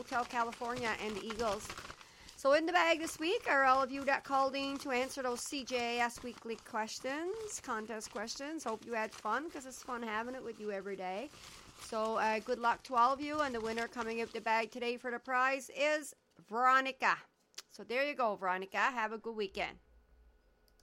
Hotel California and the Eagles. So in the bag this week are all of you that called in to answer those CJAS weekly questions, contest questions. Hope you had fun, because it's fun having it with you every day. So good luck to all of you, and the winner coming out the bag today for the prize is Veronica. So there you go, Veronica. Have a good weekend.